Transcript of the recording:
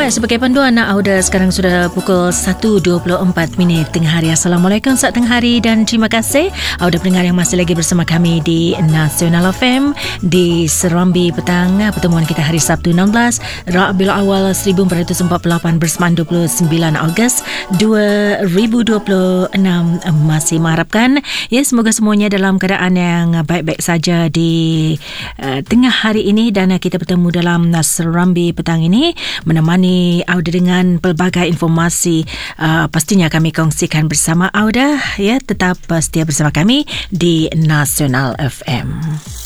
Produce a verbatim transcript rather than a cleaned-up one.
Baik, sebagai panduan Auda, sekarang sudah pukul satu dua puluh empat minit tengah hari. Assalamualaikum saat tengah hari dan terima kasih Auda pendengar yang masih lagi bersama kami di Nasional F M di Serambi Petang. Pertemuan kita hari Sabtu enam belas Rabiul Awal seribu empat ratus empat puluh lapan bersamaan dua puluh sembilan Ogos dua ribu dua puluh enam. Masih mengharapkan ya semoga semuanya dalam keadaan yang baik-baik saja di uh, tengah hari ini, dan uh, kita bertemu dalam uh, Serambi Petang ini menemani Auda dengan pelbagai informasi. Uh, pastinya kami kongsikan bersama Auda. Ya, tetap uh, setia bersama kami di Nasional F M.